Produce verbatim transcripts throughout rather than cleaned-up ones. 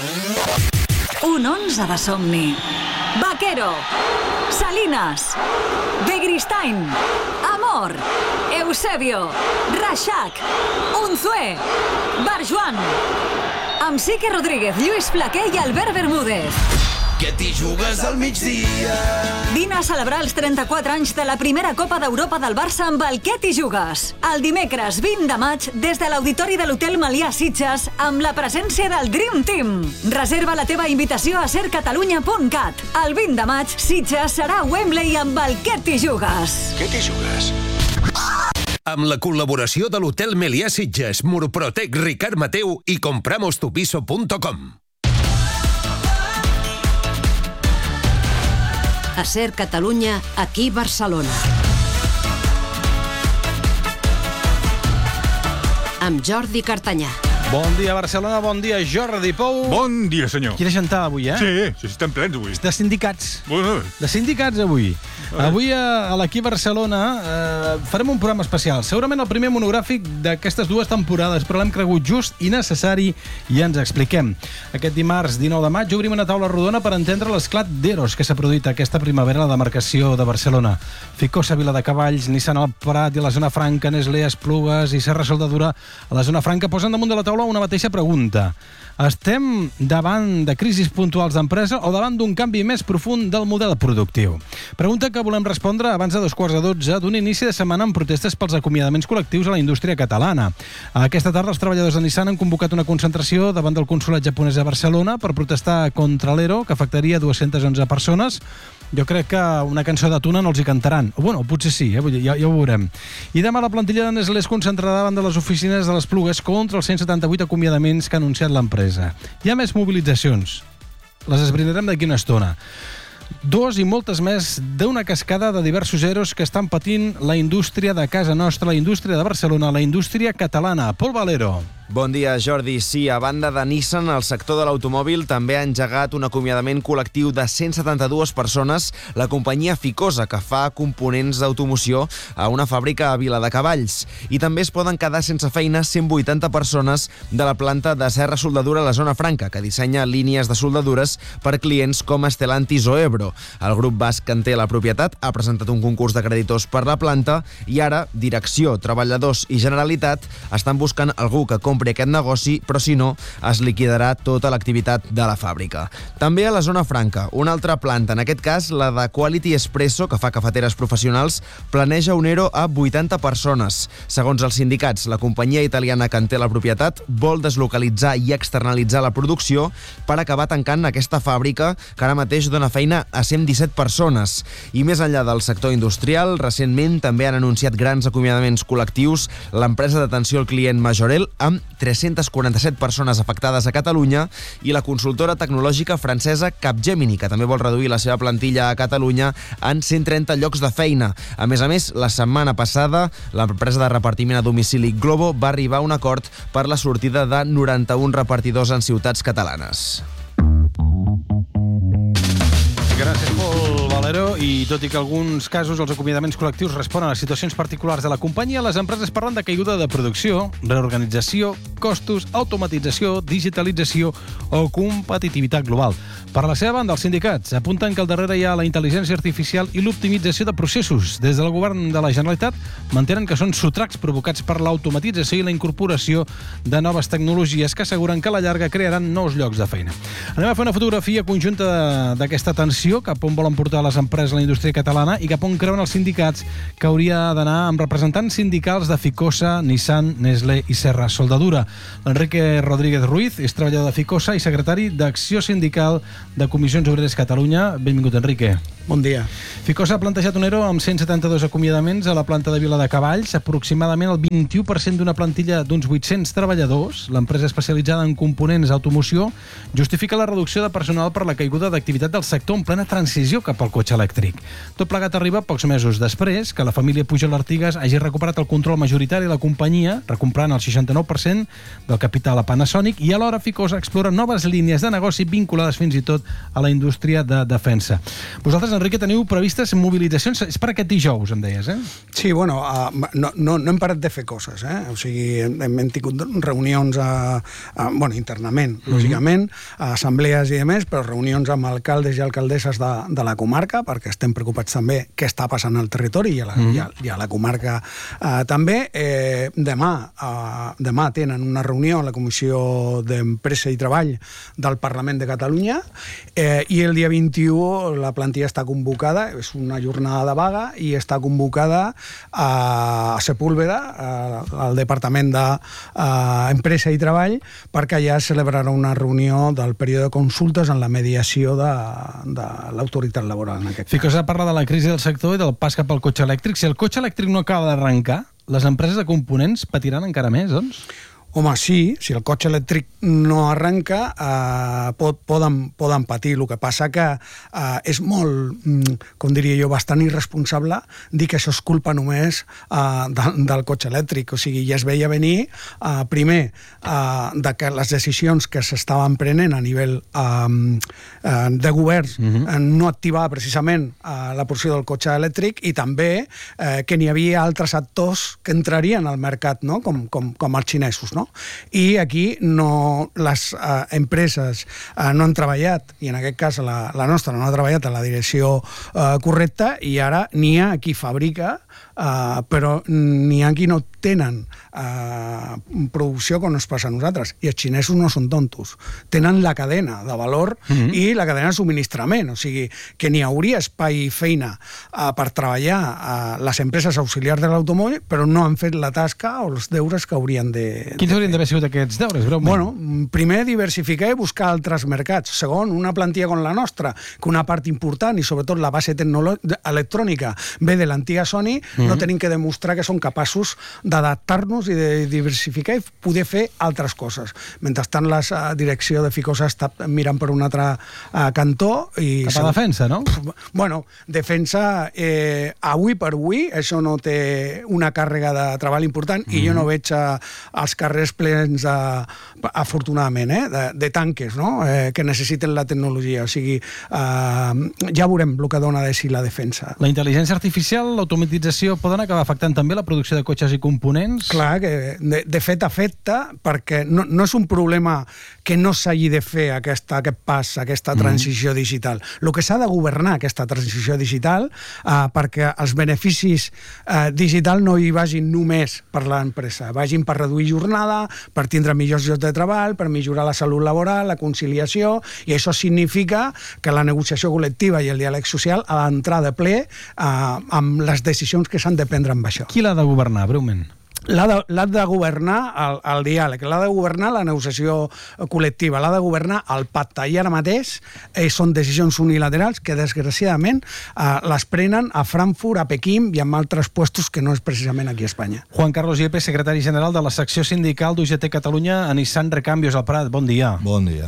Un onze de somni. Vaquero. Salinas. Begristain. Amor. Eusebio. Reixac. Unzué. Barjuan. Amb Sique Rodríguez, Lluís Flaquer i Albert Bermúdez. Que t'hi jugues al migdia. Vine a celebrar els trenta-quatre anys de la primera Copa d'Europa del Barça amb el Què t'hi jugues. El dimecres vint de maig, des de l'Auditori de l'Hotel Melià Sitges, amb la presència del Dream Team. Reserva la teva invitació a ser catalunya punt cat. El vint de maig, Sitges serà a Wembley amb el Què t'hi jugues. Què t'hi jugues? Amb la col·laboració de l'Hotel Melià Sitges, Murprotec, Ricard Mateu i compramos tu piso punt com. A Ser Catalunya, aquí Barcelona. Amb Jordi Cartanyà. Bon dia, Barcelona, bon dia, Jordi Pou. Bon dia, senyor. Quina gentada avui, eh? Sí, sí, estem plens avui. De sindicats. Bueno. De sindicats avui. Avui a, a l'Aquí Barcelona eh, farem un programa especial. Segurament el primer monogràfic d'aquestes dues temporades, però l'hem cregut just i necessari i ens expliquem. Aquest dimarts dinou de maig obrim una taula rodona per entendre l'esclat d'eros que s'ha produït aquesta primavera a la demarcació de Barcelona. Ficosa, Viladecavalls, Nissan al Prat i a la zona franca, Nestlé, Esplugues i Serra Soldadura a la zona franca posen damunt de la taula una mateixa pregunta. Estem davant de crisis puntuals d'empresa o davant d'un canvi més profund del model productiu? Pregunta que volem respondre abans de dos quarts de dotze d'un inici de setmana amb protestes pels acomiadaments col·lectius a la indústria catalana. Aquesta tarda els treballadors de Nissan han convocat una concentració davant del consolat japonès a Barcelona per protestar contra l'E R O, que afectaria dues-centes onze persones. Jo crec que una cançó de Tuna no els hi cantaran. O bueno, potser sí, eh? ja, ja ho veurem. I demà la plantilla de Nestlé es concentrarà davant de les oficines de les Esplugues contra els cent setanta-vuit acomiadaments que ha anunciat l'empresa. Hi ha més mobilitzacions. Les esbrinarem d'aquí una estona. Dos i moltes més d'una cascada de diversos eros que estan patint la indústria de casa nostra, la indústria de Barcelona, la indústria catalana. Pol Valero. Bon dia, Jordi. Sí, a banda de Nissan, el sector de l'automòbil també ha engegat un acomiadament col·lectiu de cent setanta-dues persones, la companyia Ficosa, que fa components d'automoció a una fàbrica a Viladecavalls. I també es poden quedar sense feina cent vuitanta persones de la planta de Serra Soldadura a la zona franca, que dissenya línies de soldadures per clients com Stellantis o Ebro. El grup basc que en té la propietat ha presentat un concurs de creditors per la planta i ara direcció, treballadors i Generalitat estan buscant algú que compri aquest negoci, però si no, es liquidarà tota l'activitat de la fàbrica. També a la zona franca, una altra planta, en aquest cas la de Quality Espresso, que fa cafeteres professionals, planeja un ERO a vuitanta persones. Segons els sindicats, la companyia italiana que en té la propietat vol deslocalitzar i externalitzar la producció per acabar tancant aquesta fàbrica que ara mateix dona feina a cent disset persones. I més enllà del sector industrial, recentment també han anunciat grans acomiadaments col·lectius l'empresa d'atenció al client Majorel, amb tres-centes quaranta-set persones afectades a Catalunya, i la consultora tecnològica francesa Capgemini, que també vol reduir la seva plantilla a Catalunya en cent trenta llocs de feina. A més a més, la setmana passada, l'empresa de repartiment a domicili Globo va arribar a un acord per la sortida de noranta-un repartidors en ciutats catalanes. Gràcies, Pol Valero. I tot i que alguns casos els acomiadaments col·lectius responen a situacions particulars de la companyia, les empreses parlen de caiguda de producció, reorganització, costos, automatització, digitalització o competitivitat global. Per la seva banda, els sindicats apunten que al darrere hi ha la intel·ligència artificial i l'optimització de processos. Des del govern de la Generalitat mantenen que són sotracs provocats per l'automatització i la incorporació de noves tecnologies que asseguren que a la llarga crearan nous llocs de feina. Anem a fer una fotografia conjunta d'aquesta tensió, cap on volen portar les empreses a la indústria catalana i cap on creuen els sindicats que hauria d'anar amb representants sindicals de Ficosa, Nissan, Nestlé i Serra Soldadura. L'Enrique Rodríguez Ruiz és treballador de Ficosa i secretari d'Acció Sindical de Comissions Obreres Catalunya. Benvingut, Enrique. Bon dia. Ficosa ha plantejat un ERO amb cent setanta-dos acomiadaments a la planta de Viladecavalls, aproximadament el vint-i-u per cent d'una plantilla d'uns vuit-cents treballadors. L'empresa especialitzada en components d'automoció justifica la reducció de personal per la caiguda d'activitat del sector en plena transició cap al cotxe elèctric. Tot plegat arriba pocs mesos després que la família Pujol Artigas hagi recuperat el control majoritari de la companyia, recomprant el seixanta-nou per cent del capital a Panasonic, i alhora Ficosa explora noves línies de negoci vinculades fins i tot a la indústria de defensa. Vosaltres Enrique, teniu previstes mobilitzacions. És per aquest dijous, em deies, eh? Sí, bueno, uh, no, no, no hem parat de fer coses, eh? O sigui, hem, hem tingut reunions a, a, bueno, internament, mm-hmm. lògicament, a assemblees i demés, però reunions amb alcaldes i alcaldesses de, de la comarca, perquè estem preocupats també què està passant al territori i a la, mm-hmm. i a, i a la comarca uh, també. Eh, demà, uh, demà tenen una reunió a la Comissió d'Empresa i Treball del Parlament de Catalunya eh, i el dia vint-i-u la plantilla està convocada, és una jornada de vaga i està convocada a, a Sepúlveda, a, al Departament d'Empresa i Treball, perquè allà es celebrarà una reunió del període de consultes en la mediació de, de l'autoritat laboral en aquest cas. Ficosa parla de la crisi del sector i del pas cap al cotxe elèctric. Si el cotxe elèctric no acaba d'arrencar, les empreses de components patiran encara més, doncs? Home, sí, si el cotxe elèctric no arrenca, eh, pot, poden, poden patir. El que passa que eh, és molt, com diria jo, bastant irresponsable dir que això és culpa només eh, de, del cotxe elèctric. O sigui, ja es veia venir, eh, primer, eh, de que les decisions que s'estaven prenent a nivell eh, eh, de governs uh-huh. eh, no activava precisament eh, la porció del cotxe elèctric i també eh, que n'hi havia altres actors que entrarien al mercat, no? com, com, com els xinesos, no? I aquí no, les eh, empreses eh, no han treballat, i en aquest cas la, la nostra no ha treballat en la direcció eh, correcta, i ara n'hi ha qui fabrica, eh, però n'hi ha qui no tenen eh, producció com ens passa a nosaltres. I els xinesos no són tontos. Tenen la cadena de valor mm-hmm. i la cadena de subministrament. O sigui, que n'hi hauria espai i feina eh, per treballar a les empreses auxiliars de l'automòbil, però no han fet la tasca o els deures que haurien de... Quins haurien d'haver sigut aquests deures, breument? Bueno, primer, diversificar i buscar altres mercats. Segon, una plantilla com la nostra, que una part important, i sobretot la base electrònica, ve de l'antiga Sony, mm-hmm. no tenim que demostrar que són capaços d'adaptar-nos i de diversificar i poder fer altres coses. Mentrestant, la direcció de Ficosa està mirant per un altre uh, cantó. I cap a defensa, no? Bueno, defensa, eh, avui per avui, això no té una càrrega de treball important mm-hmm. i jo no veig uh, els carrers plens, uh, afortunadament, eh, de, de tanques, no? eh, que necessiten la tecnologia. O sigui, uh, ja veurem el que dona de si la defensa. La intel·ligència artificial, l'automatització, poden acabar afectant també la producció de cotxes i components? Clar, que de, de fet afecta, perquè no, no és un problema que no s'hagi de fer aquesta, aquest pas, aquesta transició mm. digital. El que s'ha de governar, aquesta transició digital, eh, perquè els beneficis eh, digital no hi vagin només per l'empresa, vagin per reduir jornada, per tindre millors llocs de treball, per millorar la salut laboral, la conciliació, i això significa que la negociació col·lectiva i el diàleg social ha d'entrar de ple eh, amb les decisions que s'han de prendre amb això. Qui l'ha de governar, breument? L'ha de, l'ha de governar el, el diàleg, l'ha de governar la negociació col·lectiva, l'ha de governar el pacte. I ara mateix eh, són decisions unilaterals que, desgraciadament, eh, les prenen a Frankfurt, a Pequín i en altres puestos que no és precisament aquí a Espanya. Juan Carlos Yepes, secretari general de la secció sindical d'U G T Catalunya a Nissan Recambios al Prat. Bon dia. Bon dia.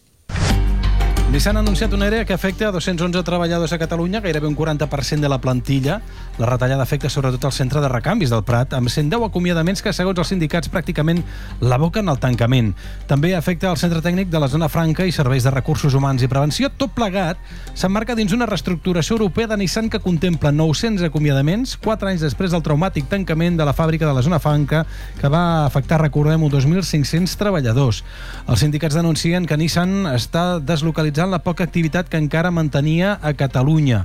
Nissan ha anunciat una E R E que afecta a dos-cents onze treballadors a Catalunya, gairebé un quaranta per cent de la plantilla. La retallada afecta sobretot al centre de recanvis del Prat, amb cent deu acomiadaments que, segons els sindicats, pràcticament l'aboquen al tancament. També afecta al centre tècnic de la zona franca i serveis de recursos humans i prevenció. Tot plegat s'emmarca dins una reestructuració europea de Nissan que contempla nou-cents acomiadaments, quatre anys després del traumàtic tancament de la fàbrica de la zona franca, que va afectar, recordem-ho, dos mil cinc-cents treballadors. Els sindicats denuncien que Nissan està deslocalitzant la poca activitat que encara mantenia a Catalunya.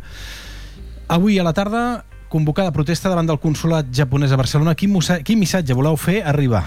Avui a la tarda, convocada protesta davant del consolat japonès a Barcelona. Quin, quin missatge voleu fer arribar?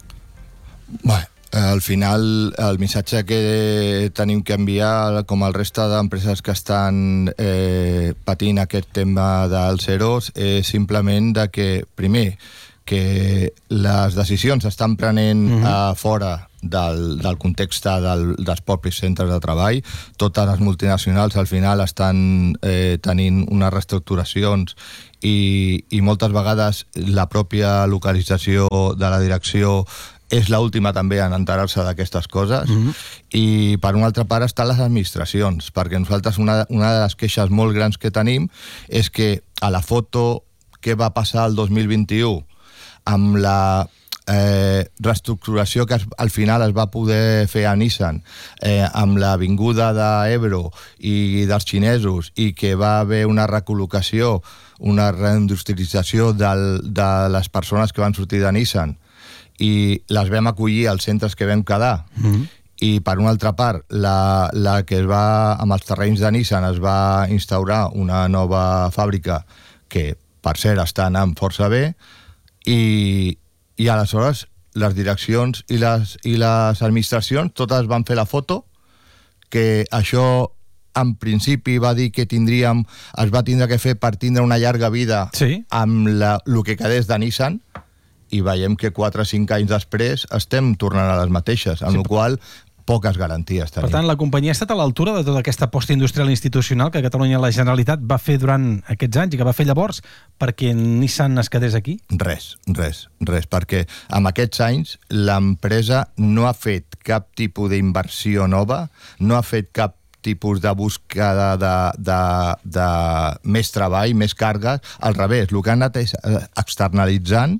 Bé, al final el missatge que tenim que enviar, com el resta d'empreses que estan eh, patint aquest tema dels EROs, és simplement de que, primer, que les decisions s'estan prenent mm-hmm. a fora del, del context del, dels propis centres de treball. Totes les multinacionals al final estan eh, tenint unes reestructuracions i, i moltes vegades la pròpia localització de la direcció és l'última també en enterar-se d'aquestes coses. Mm-hmm. I per una altra part estan les administracions, perquè nosaltres una, una de les queixes molt grans que tenim és que a la foto que va passar el dos mil vint-i-u amb la eh, reestructuració que es, al final es va poder fer a Nissan eh, amb la vinguda d'Ebro i dels xinesos, i que va haver una recol·locació, una reindustrialització del, de les persones que van sortir de Nissan, i les vam acollir als centres que vam quedar. Mm-hmm. I per una altra part, la, la que es va, amb els terrenys de Nissan es va instaurar una nova fàbrica que, per cert, està anant força bé, i, i aleshores les direccions i les, i les administracions totes van fer la foto, que això en principi va dir que tindríem, es va tindre que fer per tindre una llarga vida sí. amb la, el que quedés de Nissan, i veiem que quatre o cinc anys després estem tornant a les mateixes, amb sí, la qual poques garanties tenim. Per tant, la companyia ha estat a l'altura de tota aquesta posta industrial institucional que Catalunya la Generalitat va fer durant aquests anys i que va fer llavors perquè Nissan es quedés aquí? Res, res, res, perquè en aquests anys l'empresa no ha fet cap tipus d'inversió nova, no ha fet cap tipus de búsqueda de, de, de més treball, més càrregues, al revés, el que han anat és externalitzant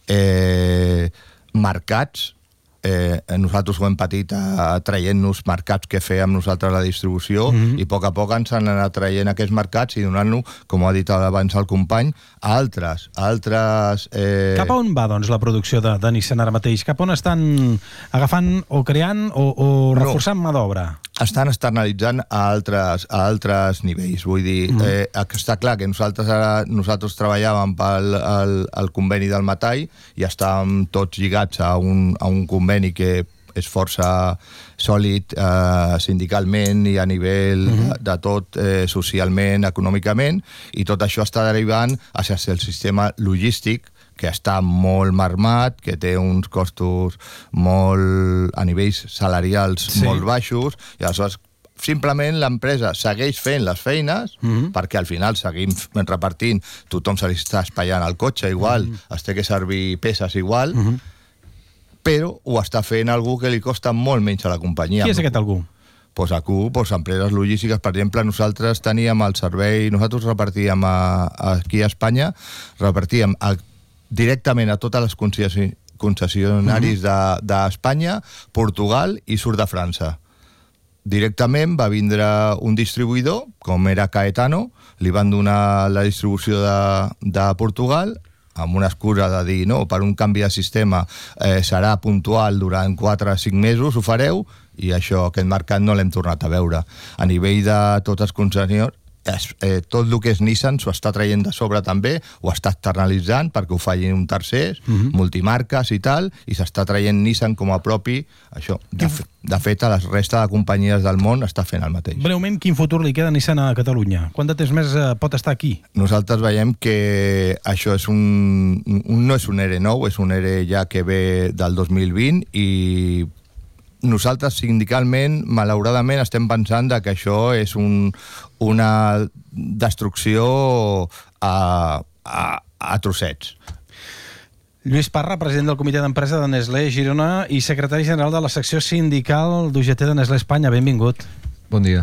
eh, mercats. Eh, nosaltres ho hem patit eh, traient-nos mercats que fèiem nosaltres la distribució, mm-hmm. i a poc a poc ens han anat traient aquests mercats i donant-nos, com ha dit abans el company, a altres. A altres eh... Cap a on va, doncs, la producció de, de Nissan ara mateix? Cap on estan agafant o creant o, o reforçant no. mà d'obra? Estan externalitzant a altres, a altres nivells. Vull dir, mm. eh, està clar que nosaltres ara nosaltres treballàvem pel el, el conveni del metall i estàvem tots lligats a un, a un conveni que és força sòlid eh, sindicalment i a nivell mm-hmm. de, de tot eh, socialment, econòmicament, i tot això està derivant hacia el sistema logístic, que està molt marmat, que té uns costos molt a nivells salarials sí. molt baixos, i aleshores simplement l'empresa segueix fent les feines, mm-hmm. perquè al final seguim repartint, tothom se li està espaiant el cotxe igual, mm-hmm. es té que servir peces igual, mm-hmm. però ho està fent algú que li costa molt menys a la companyia. Qui és aquest algú? Pues a Q, pues empreses logístiques, per exemple, nosaltres teníem el servei, nosaltres repartíem a, a, aquí a Espanya, repartíem a, directament a totes les concessionaris mm-hmm. d'Espanya, de, Portugal i sud de França. Directament va vindre un distribuïdor, com era Caetano, li van donar la distribució de, de Portugal, amb una excusa de dir, no, per un canvi de sistema eh, serà puntual durant quatre o cinc mesos, ho fareu, i això, aquest mercat no l'hem tornat a veure. A nivell de tots els concessionaris, eh, tot el que és Nissan s'ho està traient de sobre també, ho està externalitzant perquè ho facin un tercers, mm-hmm. multimarques i tal, i s'està traient Nissan com a propi, això, de, de fet a la resta de companyies del món està fent el mateix. Breument, quin futur li queda a Nissan a Catalunya? Quant de temps més eh, pot estar aquí? Nosaltres veiem que això és un, un no és un E R E nou, és un E R E ja que ve del dos mil vint, i nosaltres sindicalment, malauradament, estem pensant que això és un, una destrucció a, a, a trossets. Lluís Parra, president del comitè d'empresa de Nestlé Girona i secretari general de la secció sindical d'U G T de Nestlé Espanya. Benvingut. Bon dia.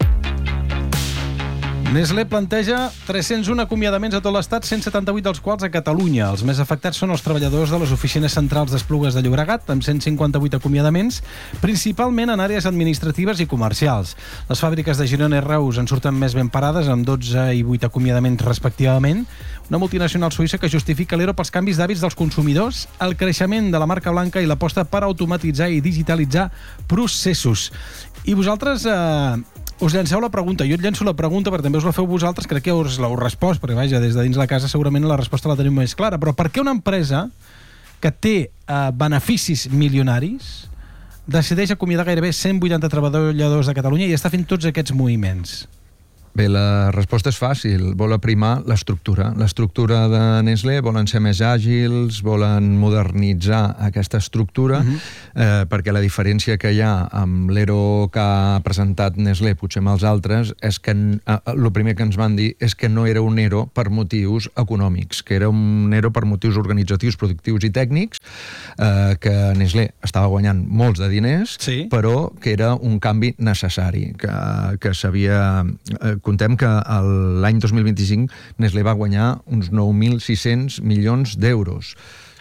Nestlé planteja tres-cents un acomiadaments a tot l'estat, cent setanta-vuit dels quals a Catalunya. Els més afectats són els treballadors de les oficines centrals d'Esplugues de Llobregat, amb cent cinquanta-vuit acomiadaments, principalment en àrees administratives i comercials. Les fàbriques de Girona i Reus en surten més ben parades, amb dotze i vuit acomiadaments respectivament. Una multinacional suïssa que justifica l'E R O pels canvis d'hàbits dels consumidors, el creixement de la marca blanca i l'aposta per automatitzar i digitalitzar processos. I vosaltres eh, us llanceu la pregunta. Jo et llenço la pregunta perquè també us la feu vosaltres, crec que us l'heu respost, perquè vaja, des de dins la casa segurament la resposta la tenim més clara. Però per què una empresa que té eh, beneficis milionaris decideix acomiadar gairebé cent vuitanta treballadors de Catalunya i està fent tots aquests moviments? Bé, la resposta és fàcil. Vol aprimar l'estructura. L'estructura de Nestlé, volen ser més àgils, volen modernitzar aquesta estructura, uh-huh. eh, perquè la diferència que hi ha amb l'E R O que ha presentat Nestlé, potser amb els altres, és que eh, el primer que ens van dir és que no era un E R O per motius econòmics, que era un E R O per motius organitzatius, productius i tècnics, eh, que Nestlé estava guanyant molts de diners, sí. però que era un canvi necessari, que, que s'havia... Eh, Contem que l'any dos mil vint-i-cinc Nestlé va guanyar uns nou mil sis-cents milions d'euros.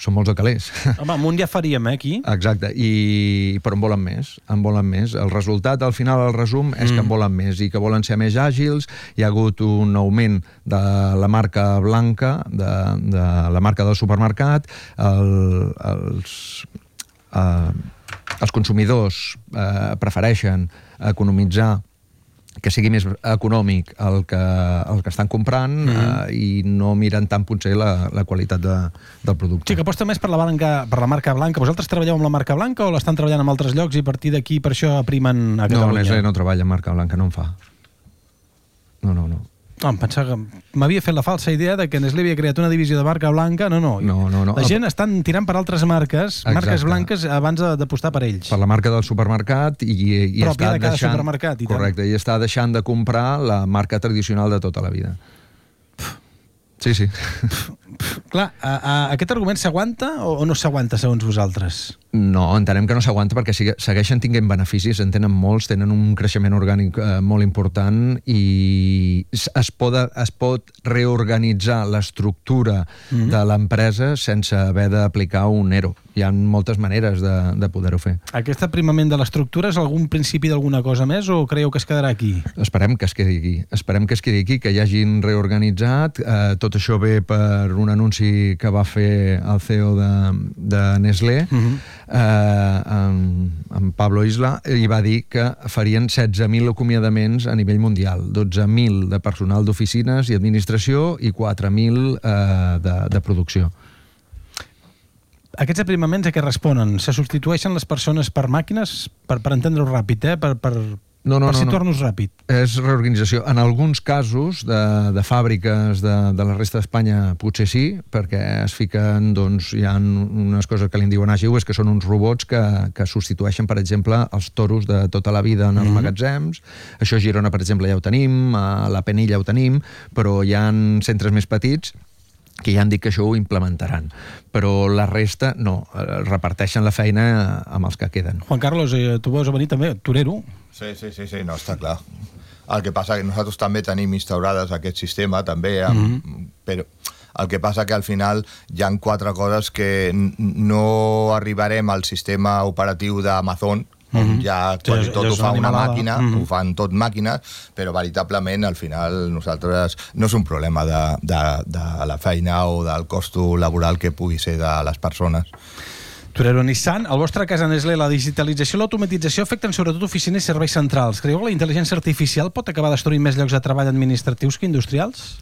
són molts de calés. Home, amunt ja faríem, eh, aquí. Exacte, i, però en volen més, en volen més. El resultat, al final, el resum, és mm. que en volen més i que volen ser més àgils. Hi ha hagut un augment de la marca blanca, de, de la marca del supermercat, el, els, eh, els consumidors eh, prefereixen economitzar, que sigui més econòmic el que, el que estan comprant mm-hmm. eh, i no miren tant potser la, la qualitat de, del producte. Sí, que aposta més per la, blanca, per la marca blanca. Vosaltres treballeu amb la marca blanca o l'estan treballant en altres llocs i a partir d'aquí per això aprimen a Catalunya? No, Nestlé no treballa amb marca blanca, no en fa. No, no, no. No, em pensava que m'havia fet la falsa idea de que Nestlé havia creat una divisió de marca blanca. No, no. no, no, no. La gent estan tirant per altres marques, Exacte. marques blanques, abans d'apostar per ells. Per la marca del supermercat i, i pròpia està de cada deixant, supermercat. I correcte, tant. i està deixant de comprar la marca tradicional de tota la vida. Sí, sí. Clar, a, a, aquest argument s'aguanta o, o no s'aguanta segons vosaltres? No, entenem que no s'aguanta perquè sigue, segueixen tinguent beneficis, en tenen molts, tenen un creixement orgànic eh, molt important i es pot, es pot reorganitzar l'estructura mm-hmm. de l'empresa sense haver d'aplicar un ERO. Hi ha moltes maneres de, de poder-ho fer. Aquest aprimament de l'estructura és algun principi d'alguna cosa més o creieu que es quedarà aquí? Esperem que es quedi aquí. Esperem que es quedi aquí, que hi hagin reorganitzat. Eh, tot això ve per un anunci que va fer el C E O de, de Nestlé, mm-hmm. eh, en, en Pablo Isla, i va dir que farien setze mil acomiadaments a nivell mundial, dotze mil de personal d'oficines i administració i quatre mil eh, de, de producció. Aquests aprimaments a què responen? Se substitueixen les persones per màquines? Per, per entendre-ho ràpid, eh? Per, per, no, no, per situar-nos no, no. ràpid. És reorganització. En alguns casos de, de fàbriques de, de la resta d'Espanya potser sí, perquè es fiquen, doncs, hi ha unes coses que li en diuen àgiles, que són uns robots que, que substitueixen, per exemple, els toros de tota la vida en els mm-hmm. magatzems. Això a Girona, per exemple, ja ho tenim, a la Penilla ho tenim, però hi ha centres més petits que ja han dit que això ho implementaran. Però la resta, no, reparteixen la feina amb els que queden. Juan Carlos, eh, tu veus a venir també, torero? Sí, sí, sí, sí, no, està clar. El que passa que nosaltres també tenim instaurades aquest sistema, també, amb, mm-hmm. però el que passa que al final hi ha quatre coses que no arribarem al sistema operatiu d'Amazon, Mm-hmm. ja quasi tot ho fa una màquina, mm-hmm. ho fan tot màquines, però veritablement al final nosaltres no és un problema de, de, de la feina o del costo laboral que pugui ser de les persones. Torero, Nissan, al vostre cas a Nestlé, la digitalització i l'automatització afecten sobretot oficines i serveis centrals. Creieu que la intel·ligència artificial pot acabar destruint més llocs de treball administratius que industrials?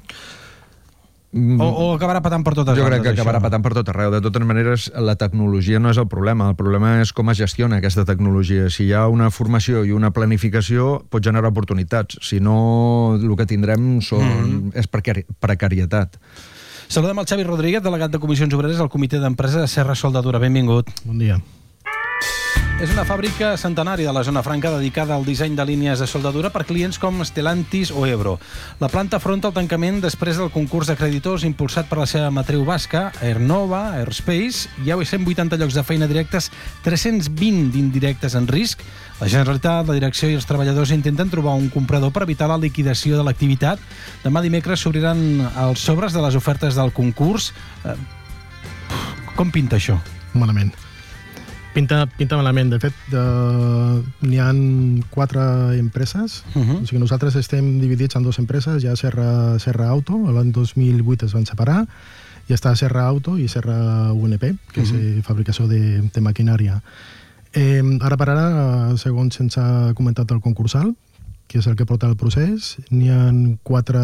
O, o acabarà patant per totes jo bandes? Jo crec que acabarà això? patant per tot arreu. De totes maneres, la tecnologia no és el problema. El problema és com es gestiona aquesta tecnologia. Si hi ha una formació i una planificació, pot generar oportunitats. Si no, el que tindrem són, mm-hmm. és precari precarietat. Saludem el Xavi Rodríguez, delegat de Comissions Obreres al Comitè d'Empresa de Serra Soldadura. Benvingut. Bon dia. És una fàbrica centenària de la zona franca dedicada al disseny de línies de soldadura per clients com Stellantis o Ebro. La planta afronta el tancament després del concurs de creditors impulsat per la seva matriu basca, Aernova, Airspace. Hi ha cent vuitanta llocs de feina directes, tres-cents vint d'indirectes en risc. La Generalitat, la direcció i els treballadors intenten trobar un comprador per evitar la liquidació de l'activitat. Demà dimecres s'obriran els sobres de les ofertes del concurs. Eh, com pinta això? Malament. Pinta, pinta malament. De fet, uh, n'hi ha quatre empreses. Uh-huh. O sigui, nosaltres estem dividits en dues empreses. Hi ha Serra, Serra Auto, l'any dos mil vuit es van separar, i està Serra Auto i Serra U N P, que uh-huh. és fabricació de, de maquinària. Eh, ara per ara, segons se'ns ha comentat el concursal, que és el que porta el procés, n'hi ha quatre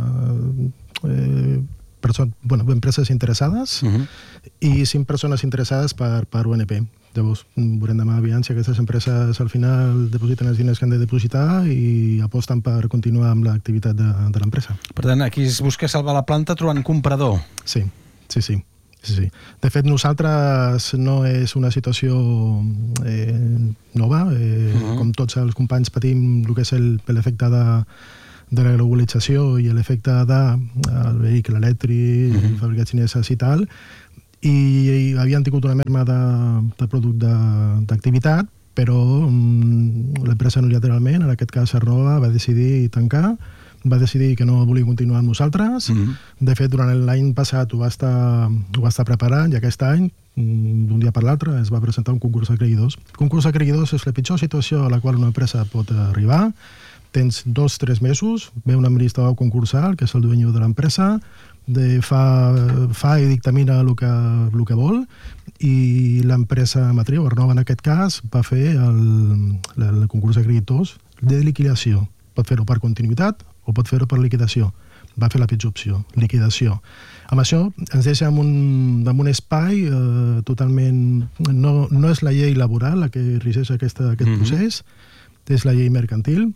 eh, person, bueno, empreses interessades uh-huh. i cinc persones interessades per, per U N P. Llavors, veurem demà aviam si aquestes empreses al final depositen els diners que han de depositar i aposten per continuar amb l'activitat de, de l'empresa. Per tant, aquí es busca salvar la planta trobant comprador. Sí, sí, sí. sí, sí. De fet, nosaltres no és una situació eh, nova. Eh, uh-huh. Com tots els companys patim el que és l'efecte de, de la globalització i l'efecte del vehicle elèctric, uh-huh. fabricats xineses i tal, i, i havien tingut una merma de, de producte d'activitat, però mm, l'empresa unilateralment, en aquest cas Aernova, va decidir tancar va decidir que no volia continuar amb nosaltres. Mm-hmm. De fet, durant l'any passat ho va estar, ho va estar preparant i aquest any, d'un dia per l'altre, es va presentar un concurs d'acreïdors. El concurs d'acreïdors és la pitjor situació a la qual una empresa pot arribar. Tens dos, tres mesos, ve un administrador concursal, que és el dueño de l'empresa, de fa, fa i dictamina el que, el que vol, i l'empresa matriu, Arnova en aquest cas, va fer el, el concurs de creditors de liquidació. Pot fer-ho per continuïtat o pot fer-ho per liquidació. Va fer la pitjor opció, liquidació. Amb això ens deixa en un, en un espai eh, totalment... No, no és la llei laboral la que regeix aquesta, aquest mm-hmm. procés, és la llei mercantil,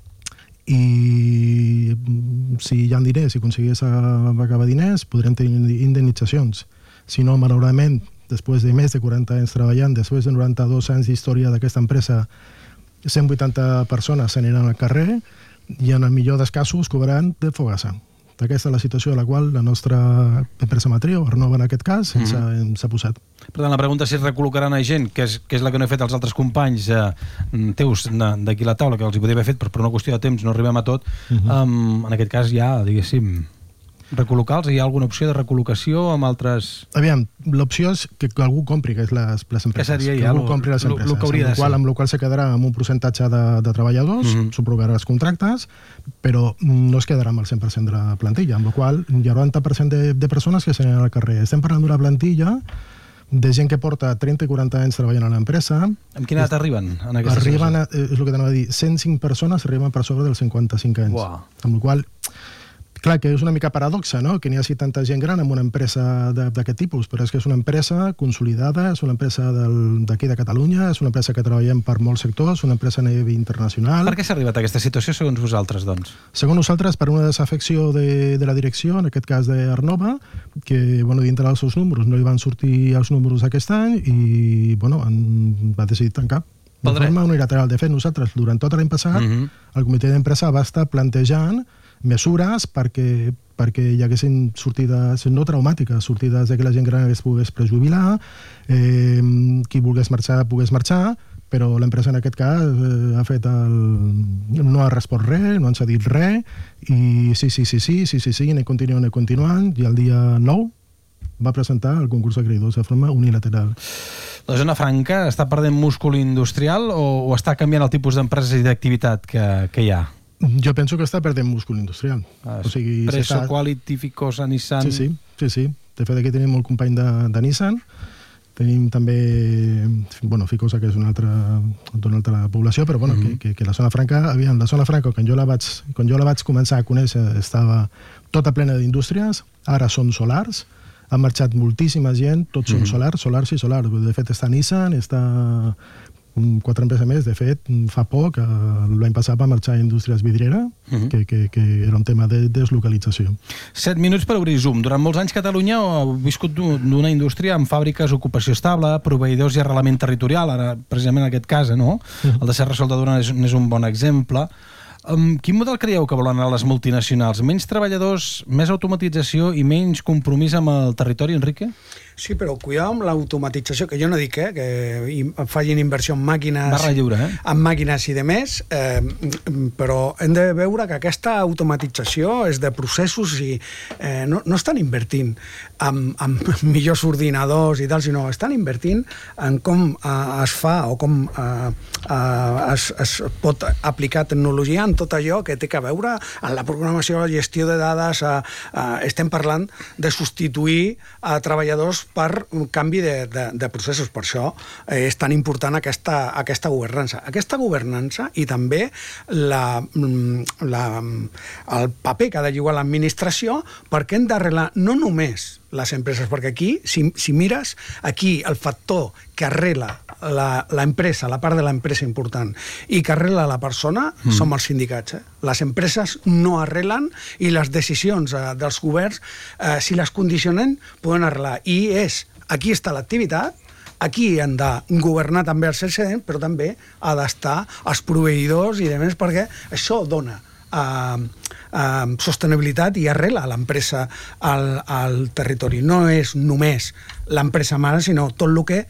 i si hi ha diners, si aconseguís acabar diners, podrem tenir indemnitzacions. Si no, malauradament, després de més de quaranta anys treballant, després de noranta-dos anys d'història d'aquesta empresa, cent vuitanta persones s'aniran al carrer i en el millor dels casos cobraran de fogassa. Aquesta és la situació a la qual la nostra empresa matriu, Arnova en aquest cas, ens ha, ens ha posat. Per tant, la pregunta és si es recol·locaran a gent, que és, que és la que no he fet als altres companys eh, teus d'aquí a la taula, que els hi podria haver fet, però per una qüestió de temps no arribem a tot. Uh-huh. um, en aquest cas ja, diguéssim, recol·locar-los, hi ha alguna opció de recol·locació amb altres... Aviam, l'opció és que algú compri les, les empreses. Què seria que ja? algú compri les empreses. Lo, lo que hauria de ser. Amb la qual se quedarà amb un percentatge de, de treballadors, mm-hmm. subrogarà els contractes, però no es quedarà amb el cent per cent de la plantilla, amb la qual hi ha noranta per cent de, de persones que s'aniran al carrer. Estem parlant d'una plantilla de gent que porta trenta i quaranta anys treballant a l'empresa. Amb quina edat arriben en aquesta arriben a, és el que t'anava a dir, cent cinc persones arriben per sobre dels cinquanta-cinc anys. Uau. Amb la qual clar, que és una mica paradoxa, no?, que n'hi hagi tanta gent gran en una empresa d'aquest tipus, però és que és una empresa consolidada, és una empresa d'aquí de Catalunya, és una empresa que treballem per molts sectors, una empresa a nivell internacional. Per què s'ha arribat a aquesta situació, segons vosaltres, doncs? Segons nosaltres, per una desafecció de, de la direcció, en aquest cas d'Arnova, que, bueno, dintre dels seus números no hi van sortir els números aquest any i, bueno, han, va decidir tancar. De forma unilateral. De fet, nosaltres, durant tot l'any passat, mm-hmm. el comitè d'empresa va estar plantejant mesures perquè, perquè hi haguessin sortides no traumàtiques, sortides de que la gent gran es pogués prejubilar, eh, qui volgués marxar pogués marxar, però l'empresa en aquest cas eh, ha fet el... no ha respost res, no han cedit res, i sí, sí, sí, sí, sí, sí, sí, anem continuant, anem continuant, i el dia nou va presentar el concurs d'acreïdors de forma unilateral. La zona franca està perdent múscul industrial o, o està canviant el tipus d'empreses i d'activitat que, que hi ha? Jo penso que està perdent múscul industrial. Ah, o sigui, Preso, està... Quality, Ficosa, Nissan... Sí, sí, sí, sí. De fet, aquí tenim el company de, de Nissan, tenim també, bueno, Ficosa, que és una altra, una altra població, però bueno, mm-hmm. que, que, que la zona franca, aviam, la zona franca, quan jo la vaig, quan jo la vaig començar a conèixer, estava tota plena d'indústries, ara són solars, han marxat moltíssima gent, tots mm-hmm. són solars, solars i solars. De fet, està Nissan, està... quatre empreses més, de fet, fa poc, l'any passat va marxar a Indústries Vidriera, uh-huh. que, que, que era un tema de deslocalització. Set minuts per obrir Zoom. Durant molts anys Catalunya ha viscut d'una indústria amb fàbriques, ocupació estable, proveïdors i arrelament territorial, ara precisament en aquest cas, no? Uh-huh. El de Serra Soldadura és, és un bon exemple. Um, quin model creieu que volen anar les multinacionals? Menys treballadors, més automatització i menys compromís amb el territori, Enrique? Sí, però cuidado amb l'automatització, que jo no dic eh, que facin inversió en màquines, barra lliure, eh? en màquines i de més, eh, però hem de veure que aquesta automatització és de processos i eh, no, no estan invertint en, en millors ordinadors i tal, sinó estan invertint en com eh, es fa o com eh, eh, es, es pot aplicar tecnologia en tot allò que té que veure en la programació, la gestió de dades. Eh, eh, estem parlant de substituir a treballadors per un canvi de, de, de processos. Per això eh, és tan important aquesta, aquesta governança. Aquesta governança i també la, la, el paper que ha de jugar l'administració, perquè hem d'arreglar no només les empreses, perquè aquí, si, si mires, aquí el factor que arregla l'empresa, la part de l'empresa important, i que arregla la persona, mm. som els sindicats. Eh? Les empreses no arreglen i les decisions eh, dels governs, eh, si les condicionen, poden arreglar. I és, aquí està l'activitat, aquí han de governar també els excedents, però també ha d'estar els proveïdors i demés, perquè això dona Uh, uh, sostenibilitat i arrela l'empresa al, al territori. No és només l'empresa mare, sinó tot el que